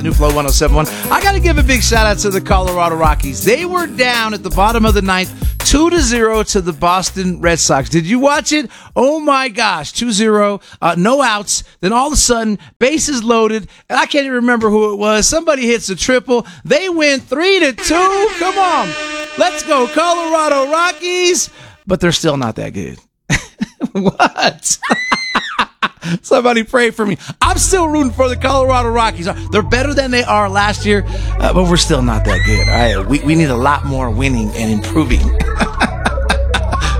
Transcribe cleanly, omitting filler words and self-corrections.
New Flow 1071. I got to give a big shout out to the Colorado Rockies. They were down at the bottom of the ninth, 2-0 to the Boston Red Sox. Did you watch it? Oh my gosh, 2-0, no outs. Then all of a sudden, bases loaded, and I can't even remember who it was. Somebody hits a triple. They win 3-2. Come on. Let's go, Colorado Rockies. But they're still not that good. What? Somebody pray for me. I'm still rooting for the Colorado Rockies. They're better than they are last year, but we're still not that good. All right, we need a lot more winning and improving.